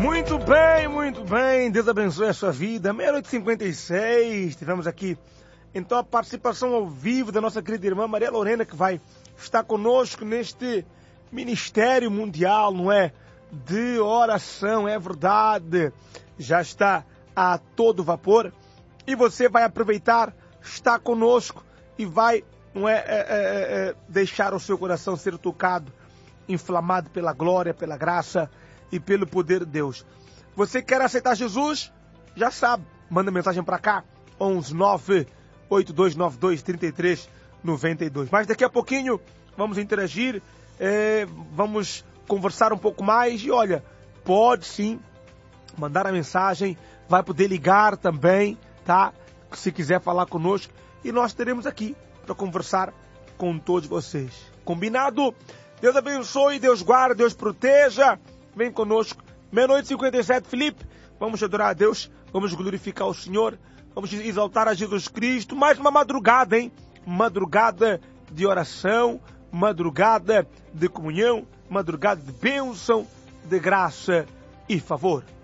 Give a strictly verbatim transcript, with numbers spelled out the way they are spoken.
Muito bem, muito bem. Deus abençoe a sua vida. Meia-noite e cinquenta e seis. Tivemos aqui, então, a participação ao vivo da nossa querida irmã Maria Lorena, que vai estar conosco neste ministério mundial, não é? De oração, é verdade. Já está a todo vapor. E você vai aproveitar, estar conosco e vai, não é, é, é, é, deixar o seu coração ser tocado, inflamado pela glória, pela graça e pelo poder de Deus. Você quer aceitar Jesus? Já sabe, manda mensagem para cá, onze nove oito dois nove dois três três nove dois. Mas daqui a pouquinho vamos interagir, é, vamos conversar um pouco mais e olha, pode sim mandar a mensagem, vai poder ligar também, tá? Se quiser falar conosco e nós estaremos aqui para conversar com todos vocês. Combinado? Deus abençoe, Deus guarde, Deus proteja. Vem conosco. Meia-noite e cinquenta e sete, Felipe. Vamos adorar a Deus, vamos glorificar o Senhor, vamos exaltar a Jesus Cristo. Mais uma madrugada, hein? Madrugada de oração, madrugada de comunhão, madrugada de bênção, de graça e favor.